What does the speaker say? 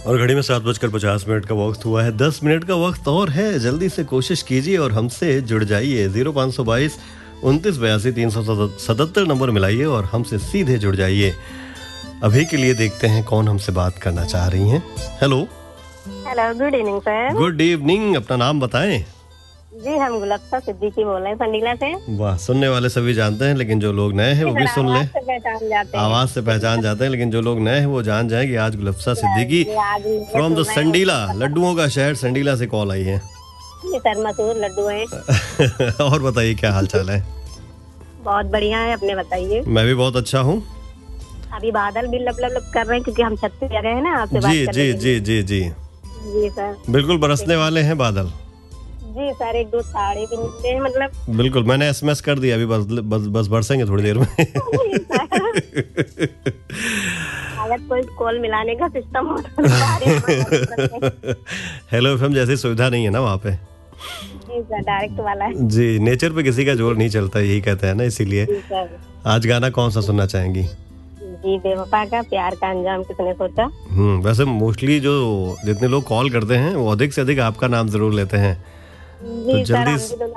और घड़ी में 7:50 का वक्त हुआ है। 10 मिनट का वक्त और है, जल्दी से कोशिश कीजिए और हमसे जुड़ जाइए। 0522 2982 377 नंबर मिलाइए और हमसे सीधे जुड़ जाइए। अभी के लिए देखते हैं कौन हमसे बात करना चाह रही हैं। Hello. Hello, good evening sir. Good evening, अपना नाम बताएं। जी, हम गुलफ्ता सिद्दीकी बोल रहे हैं संडीला से। वाह, सुनने वाले सभी जानते हैं, लेकिन जो लोग नए हैं वो भी सुन लें। आवाज से पहचान जाते हैं। आवाज से पहचान जाते हैं, लेकिन जो लोग नए हैं वो जान जाएं कि आज गुलफ्ता सिद्दीकी फ्रॉम द संडीला, लड्डुओं का शहर संडीला से कॉल आई है। जी सर, मशहूर लड्डू हैं। और बताइए क्या हाल चाल है? बहुत बढ़िया है, अपने बताइए। मैं भी बहुत अच्छा हूँ। अभी बादल भी लब लब लब कर रहे हैं क्योंकि हम छत पे जा रहे हैं ना आपसे बात जी करने जी के लिए। जी जी जी जी सर, बिल्कुल बरसने वाले हैं बादल। जी सर, एक दो साड़ी भी निकले हैं मतलब। बिल्कुल, मैंने एसएमएस कर दिया, अभी बस बरसेंगे थोड़ी देर में। अगर कोई कॉल मिलाने का सिस्टम हो तो हेलो एफएम जैसी सुविधा नहीं है ना वहाँ पे। जी सर, डायरेक्ट वाला है। जी, नेचर पे किसी का जोर नहीं चलता, यही कहते हैं ना, इसीलिए। जी सर। आज गाना कौन सा सुनना चाहेंगी? जी, बेवफा का प्यार का अंजाम किसने सोचा। वैसे मोस्टली जो जितने लोग कॉल करते हैं वो अधिक से अधिक आपका नाम जरूर लेते हैं। जी तो सर, जल्दी हम भी